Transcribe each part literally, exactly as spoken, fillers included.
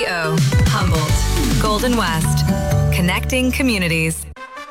Oh, Humboldt, Golden West, connecting communities.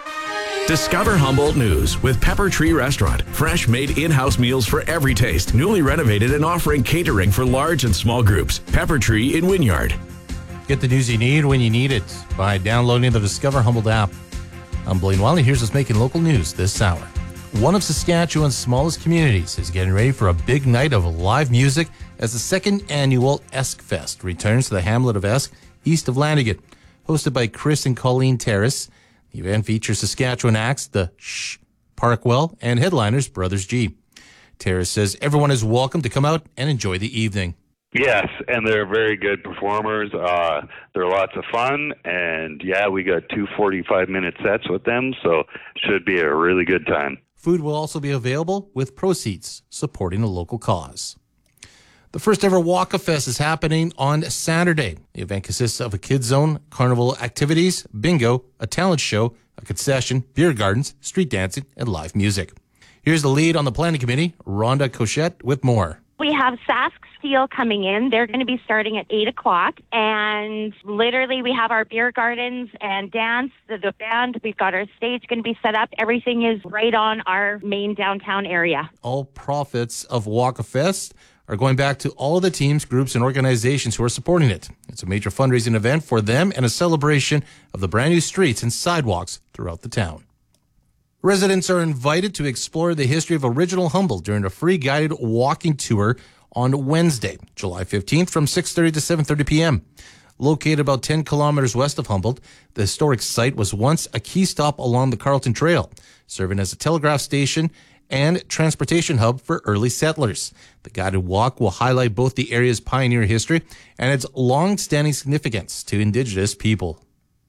Discover Humboldt News with Pepper Tree Restaurant. Fresh made in-house meals for every taste. Newly renovated and offering catering for large and small groups. Pepper Tree in Wynyard. Get the news you need when you need it by downloading the Discover Humboldt app. I'm Blaine Wiley. Here's what's making local news this hour. One of Saskatchewan's smallest communities is getting ready for a big night of live music as the second annual Esk Fest returns to the hamlet of Esk, east of Lanigan. Hosted by Chris and Colleen Terrace, the event features Saskatchewan acts, the Shh, Parkwell, and headliners Brothers G. Terrace says everyone is welcome to come out and enjoy the evening. Yes, and they're very good performers. Uh, they're lots of fun, and yeah, we got two forty-five minute sets with them, so should be a really good time. Food will also be available with proceeds supporting a local cause. The first ever Waka Fest is happening on Saturday. The event consists of a kids zone, carnival activities, bingo, a talent show, a concession, beer gardens, street dancing, and live music. Here's the lead on the planning committee, Rhonda Cochette, with more. We have Sask Steel coming in. They're going to be starting at eight o'clock. And literally we have our beer gardens and dance, the, the band. We've got our stage going to be set up. Everything is right on our main downtown area. All profits of Waka Fest are going back to all of the teams, groups, and organizations who are supporting it. It's a major fundraising event for them and a celebration of the brand new streets and sidewalks throughout the town. Residents are invited to explore the history of original Humboldt during a free guided walking tour on Wednesday, July fifteenth from six thirty to seven thirty p.m. Located about ten kilometers west of Humboldt, the historic site was once a key stop along the Carleton Trail, serving as a telegraph station and transportation hub for early settlers. The guided walk will highlight both the area's pioneer history and its long-standing significance to Indigenous people.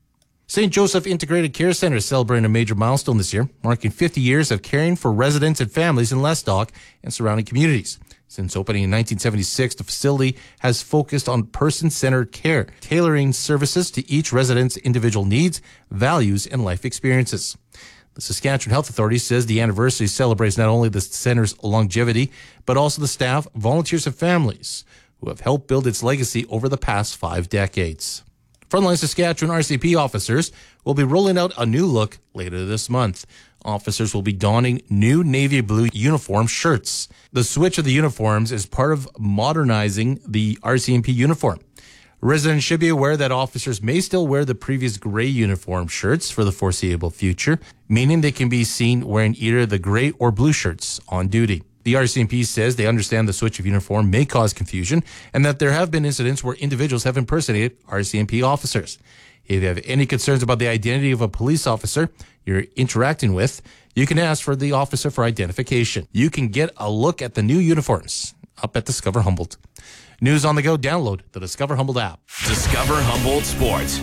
Saint Joseph Integrated Care Center is celebrating a major milestone this year, marking fifty years of caring for residents and families in Lestock and surrounding communities. Since opening in nineteen seventy-six, the facility has focused on person-centered care, tailoring services to each resident's individual needs, values, and life experiences. The Saskatchewan Health Authority says the anniversary celebrates not only the center's longevity, but also the staff, volunteers, and families who have helped build its legacy over the past five decades. Frontline Saskatchewan R C M P officers will be rolling out a new look later this month. Officers will be donning new navy blue uniform shirts. The switch of the uniforms is part of modernizing the R C M P uniform. Residents should be aware that officers may still wear the previous gray uniform shirts for the foreseeable future, meaning they can be seen wearing either the gray or blue shirts on duty. The R C M P says they understand the switch of uniform may cause confusion and that there have been incidents where individuals have impersonated R C M P officers. If you have any concerns about the identity of a police officer you're interacting with, you can ask for the officer for identification. You can get a look at the new uniforms up at Discover Humboldt. News on the go, download the Discover Humboldt app. Discover Humboldt Sports.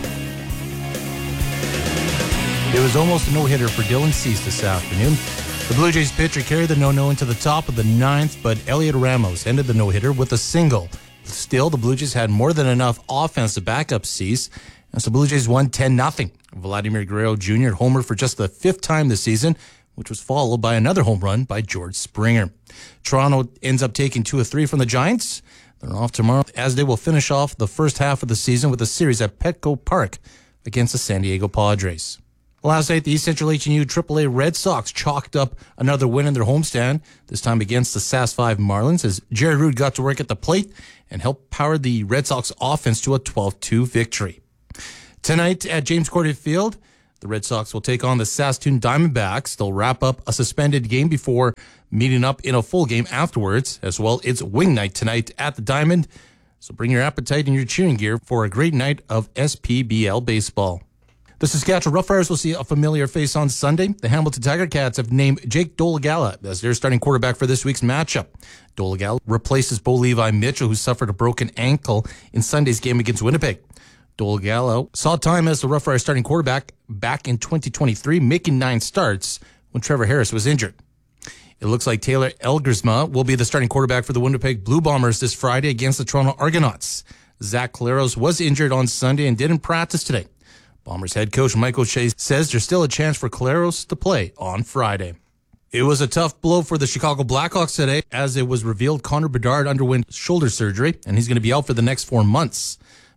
It was almost a no-hitter for Dylan Cease this afternoon. The Blue Jays pitcher carried the no-no into the top of the ninth, but Elliot Ramos ended the no-hitter with a single. Still, the Blue Jays had more than enough offense to back up Cease, as the Blue Jays won ten nothing. Vladimir Guerrero Junior homered for just the fifth time this season, which was followed by another home run by George Springer. Toronto ends up taking two of three from the Giants. They're off tomorrow as they will finish off the first half of the season with a series at Petco Park against the San Diego Padres. Last night, the East Central H and U triple A Red Sox chalked up another win in their homestand, this time against the S A S five Marlins, as Jerry Rood got to work at the plate and helped power the Red Sox offense to a twelve two victory. Tonight at James Corden Field, the Red Sox will take on the Saskatoon Diamondbacks. They'll wrap up a suspended game before meeting up in a full game afterwards. As well, it's wing night tonight at the Diamond. So bring your appetite and your cheering gear for a great night of S P B L baseball. The Saskatchewan Roughriders will see a familiar face on Sunday. The Hamilton Tiger Cats have named Jake Dolegala as their starting quarterback for this week's matchup. Dolegala replaces Bo Levi Mitchell, who suffered a broken ankle in Sunday's game against Winnipeg. Dolegala saw time as the Roughriders starting quarterback back in twenty twenty-three, making nine starts when Trevor Harris was injured. It looks like Taylor Elgersma will be the starting quarterback for the Winnipeg Blue Bombers this Friday against the Toronto Argonauts. Zach Collaros was injured on Sunday and didn't practice today. Bombers head coach Mike O'Shea says there's still a chance for Collaros to play on Friday. It was a tough blow for the Chicago Blackhawks today as it was revealed Connor Bedard underwent shoulder surgery and he's going to be out for the next four months.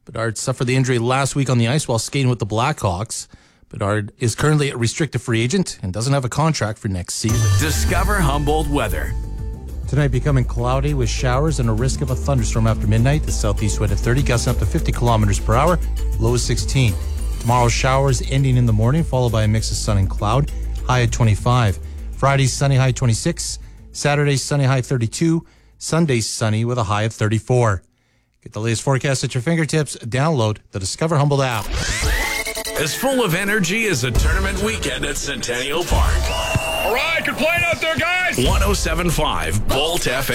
Bedard suffered the injury last week on the ice while skating with the Blackhawks. Bedard is currently a restricted free agent and doesn't have a contract for next season. Discover Humboldt weather. Tonight becoming cloudy with showers and a risk of a thunderstorm after midnight. The southeast wind at thirty, gusting up to fifty kilometers per hour, low is sixteen. Tomorrow showers ending in the morning, followed by a mix of sun and cloud, high at twenty-five. Friday sunny, high twenty-six. Saturday sunny, high thirty-two. Sunday sunny with a high of thirty-four. Get the latest forecast at your fingertips. Download the Discover Humboldt app. As full of energy as a tournament weekend at Centennial Park. All right, good playing out there, guys. one oh seven point five Bolt F M.